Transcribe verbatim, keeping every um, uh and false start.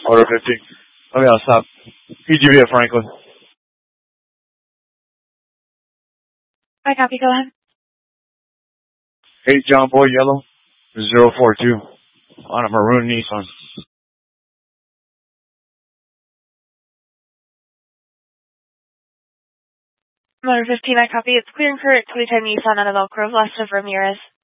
Order fifteen. Let me, I'll stop. P G V at Franklin. I copy, go ahead. eight John Boy Yellow, zero four two. On a maroon Nissan. Motor fifteen, I copy. It's clear and correct. twenty ten Nissan out of Elk Grove, west of Ramirez.